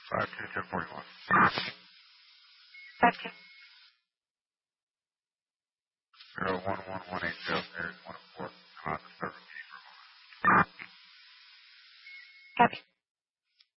521041. Okay. 011180, Aries 14, Honda Service. Copy.